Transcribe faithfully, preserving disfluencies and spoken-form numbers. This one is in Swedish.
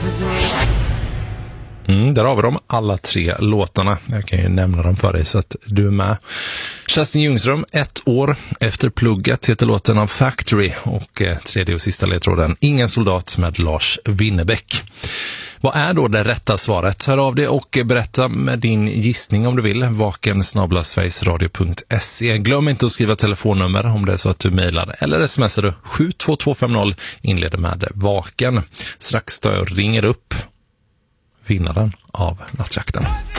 Mm, där har vi dem, alla tre låtarna. Jag kan ju nämna dem för dig så att du är med. Kerstin Ljungström, ett år efter plugget, heter låten av Factory. Och eh, tredje och sista ledtråden, Ingen soldat med Lars Winnerbäck. Vad är då det rätta svaret? Hör av dig och berätta med din gissning om du vill. vaken snabel-a sverigesradio punkt se. Glöm inte att skriva telefonnummer om det är så att du mejlar. Eller smsar du sju två två fem noll, inleder med vaken. Strax då jag ringer upp vinnaren av Nattjakten.